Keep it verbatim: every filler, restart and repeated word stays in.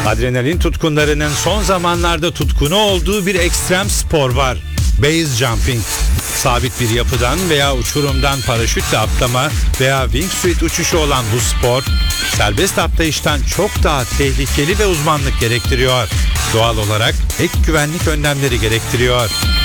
Adrenalin tutkunlarının son zamanlarda tutkunu olduğu bir ekstrem spor var. Base jumping. Sabit bir yapıdan veya uçurumdan paraşütle atlama veya wingsuit uçuşu olan bu spor, serbest atlayıştan çok daha tehlikeli ve uzmanlık gerektiriyor. Doğal olarak ek güvenlik önlemleri gerektiriyor.